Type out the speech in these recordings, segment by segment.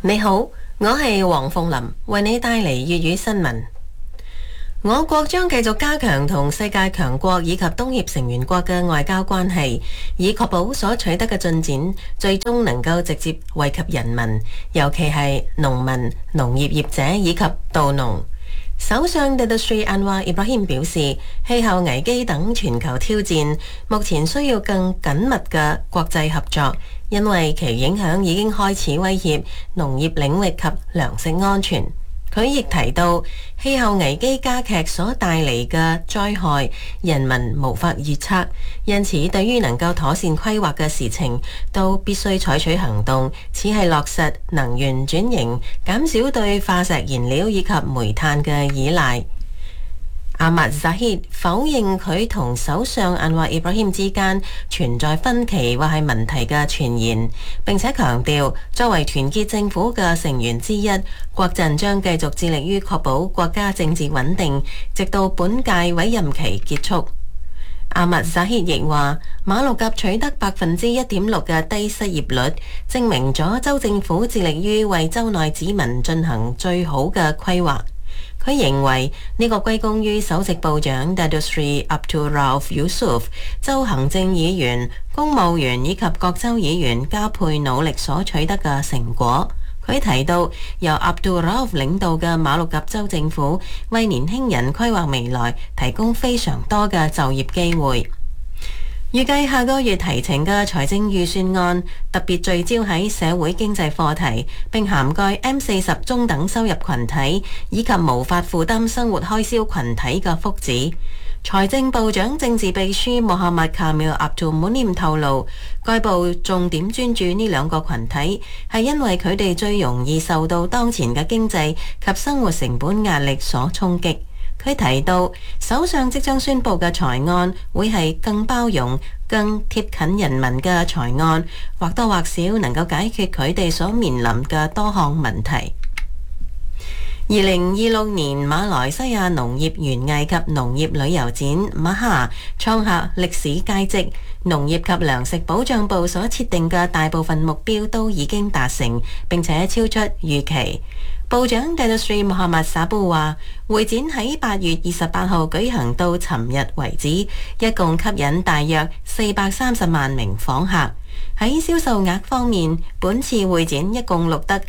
你好，我係黃鳳琳，為你帶嚟粵語新聞。我國將繼續加強同世界強國以及東協成員國嘅外交關係，以確保所取得嘅進展最終能夠直接惠及人民，尤其係農民、農業業者以及稻農。首相 Datuk Seri Anwar Ibrahim 表示，氣候危機等全球挑戰目前需要更緊密嘅國際合作，因為其影響已經開始威脅農業領域及糧食安全。佢亦提到，氣候危機加劇所帶嚟嘅災害，人民無法預測，因此對於能夠妥善規劃嘅事情，都必須採取行動，似係落實能源轉型，減少對化石燃料以及煤炭嘅依賴。阿末扎希否認佢同首相安華伊布拉希之間存在分歧或係問題嘅傳言，並且強調作為團結政府嘅成員之一，國陣將繼續致力於確保國家政治穩定，直到本屆委任期結束。阿末扎希亦話，馬六甲取得1.6%嘅低失業率，證明咗州政府致力於為州內子民進行最好嘅規劃。佢認為呢個歸功於首席部長 Datuk Seri Abdul Rauf Yusuf、州行政議員、公務員以及各州議員加倍努力所取得嘅成果。佢提到，由 Abdul Rauf 領導嘅馬六甲州政府為年輕人規劃未來，提供非常多嘅就業機會。預計下個月提呈嘅財政預算案特別聚焦喺社會經濟課題，並涵蓋 M40 中等收入群體以及無法負擔生活開銷群體嘅福祉。財政部長政治秘書穆罕默卡繆阿杜姆念透露，該部重點專注呢兩個群體，係因為佢哋最容易受到當前嘅經濟及生活成本壓力所衝擊。佢提到，首相即將宣布嘅財案會係更包容、更貼近人民嘅財案，或多或少能夠解決佢哋所面臨嘅多項問題。2026年馬來西亞農業園藝及農業旅遊展馬哈創下歷史佳績，農業及糧食保障部所設定嘅大部分目標都已經達成，並且超出預期。部長 Datuk Seri Muhammad Sabu 話，會展喺8月28號舉行到尋日為止，一共吸引大約430萬名訪客。喺銷售額方面，本次會展一共錄得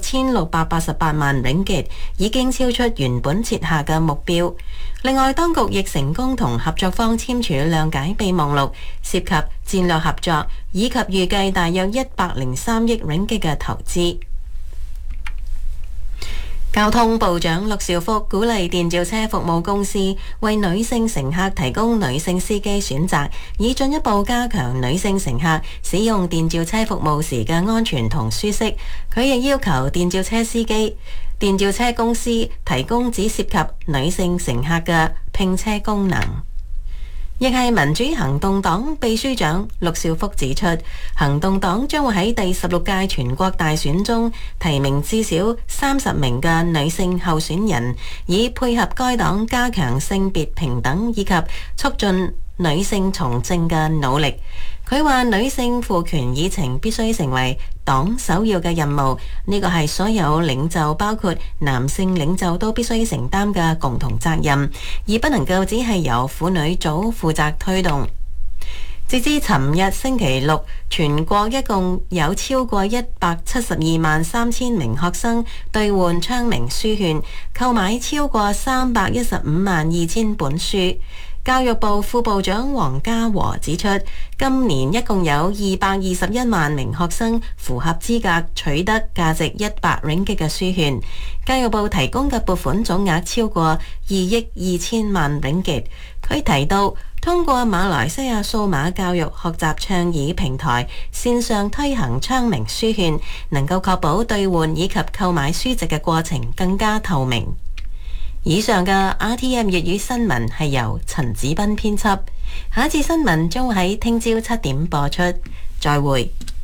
6688萬 ringgit， 已經超出原本設下嘅目標。另外，當局亦成功同合作方簽署諒解備忘錄，涉及戰略合作以及預計大約103億 ringgit 嘅投資。交通部長陸兆福鼓勵電召車服務公司為女性乘客提供女性司機選擇，以進一步加強女性乘客使用電召車服務時嘅安全同舒適。佢亦要求電召車司機、電召車公司提供只涉及女性乘客嘅拼車功能。亦係民主行動黨秘書長陸兆福指出，行動黨將會喺第16屆全國大選中提名至少30名嘅女性候選人，以配合該黨加強性別平等以及促進女性從政嘅努力。佢話女性賦權議程必須成為黨首要嘅任務，呢個係所有領袖包括男性領袖都必須承擔嘅共同責任，而不能夠只係由婦女組負責推動。截至尋日星期六，全國一共有超過172萬3千名學生兌換昌明書券，購買超過315萬2千本書。教育部副部長黃家和指出，今年一共有221萬名學生符合資格取得價值100 ringgit 嘅書券，教育部提供嘅撥款總額超過2億2千萬 ringgit。佢提到，通過馬來西亞數碼教育學習倡議平台線上推行昌明書券，能夠確保兌換以及購買書籍嘅過程更加透明。以上嘅 RTM 粵語新聞係由陳子斌編輯，下一次新聞將會喺聽朝7點播出，再會。